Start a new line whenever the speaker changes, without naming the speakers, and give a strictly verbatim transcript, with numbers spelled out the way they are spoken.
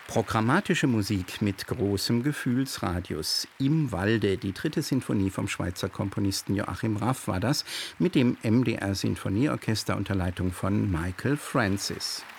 Programmatische Musik mit großem Gefühlsradius. Im Walde, die dritte Sinfonie vom Schweizer Komponisten Joachim Raff war das, mit dem M D R Sinfonieorchester unter Leitung von Michael Francis.